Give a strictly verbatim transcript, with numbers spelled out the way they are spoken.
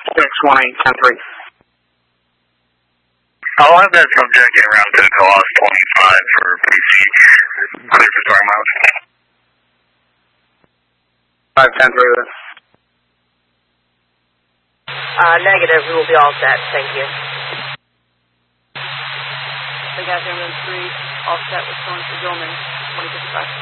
six one eight ten three. I'll have that subject in route to Colas twenty-five for P C. Clear for storing miles. five ten three. Uh, negative, we will be all set, thank you. Big Air three, all set with Storm for Gilman, twenty fifty-five.